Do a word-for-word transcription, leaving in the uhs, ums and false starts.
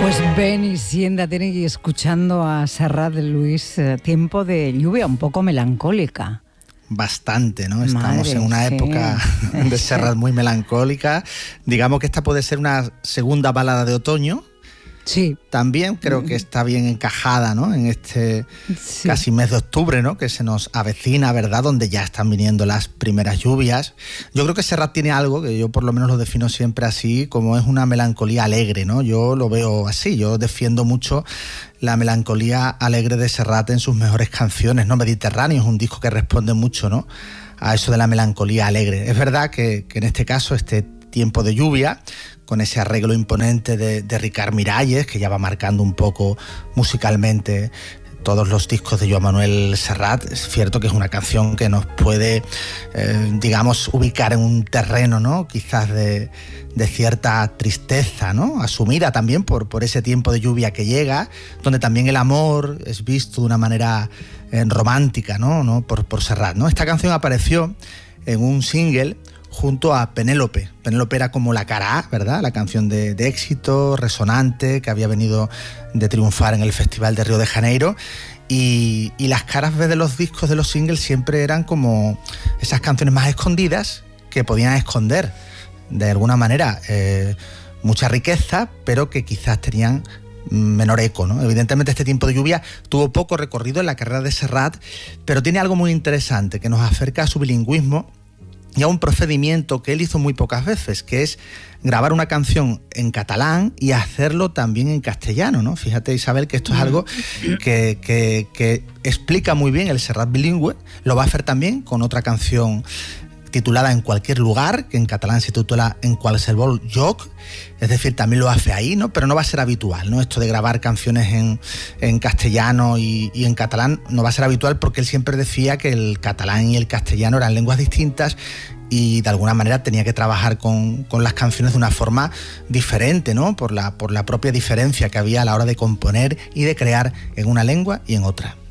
Pues ven y siéntate y escuchando a Serrat de Lluís, eh, Tiempo de lluvia, un poco melancólica. Bastante, ¿no? Estamos Madre, en una sí. época de Serrat muy melancólica. Digamos que esta puede ser una segunda balada de otoño. Sí. También creo que está bien encajada, ¿no? En este Sí. casi mes de octubre, ¿no? Que se nos avecina, ¿verdad? Donde ya están viniendo las primeras lluvias. Yo creo que Serrat tiene algo que yo por lo menos lo defino siempre así, como es una melancolía alegre, ¿no? Yo lo veo así, yo defiendo mucho la melancolía alegre de Serrat en sus mejores canciones, ¿no? Mediterráneo es un disco que responde mucho, ¿no? A eso de la melancolía alegre. Es verdad que, que en este caso este Tiempo de lluvia, con ese arreglo imponente de, de Ricard Miralles, que ya va marcando un poco musicalmente todos los discos de Joan Manuel Serrat. Es cierto que es una canción que nos puede, eh, digamos, ubicar en un terreno, ¿no? Quizás de, de cierta tristeza, ¿no? Asumida también por, por ese tiempo de lluvia que llega, donde también el amor es visto de una manera eh, romántica, ¿no? ¿no? Por, por Serrat, ¿no? Esta canción apareció en un single junto a Penélope. Penélope era como la cara A, ¿verdad? La canción de, de éxito, resonante, que había venido de triunfar en el Festival de Río de Janeiro. Y, y las caras B de los discos, de los singles, siempre eran como esas canciones más escondidas que podían esconder, de alguna manera, eh, mucha riqueza, pero que quizás tenían menor eco, ¿no? Evidentemente este Tiempo de lluvia tuvo poco recorrido en la carrera de Serrat, pero tiene algo muy interesante que nos acerca a su bilingüismo y a un procedimiento que él hizo muy pocas veces, que es grabar una canción en catalán y hacerlo también en castellano, ¿no? Fíjate, Isabel, que esto es algo que, que, que explica muy bien el Serrat bilingüe. Lo va a hacer también con otra canción titulada En cualquier lugar, que en catalán se titula En qualsevol lloc, es decir, también lo hace ahí, ¿no? Pero no va a ser habitual, ¿no? Esto de grabar canciones en, en castellano y, y en catalán no va a ser habitual, porque él siempre decía que el catalán y el castellano eran lenguas distintas y de alguna manera tenía que trabajar con, con las canciones de una forma diferente, ¿no? Por la, por la propia diferencia que había a la hora de componer y de crear en una lengua y en otra.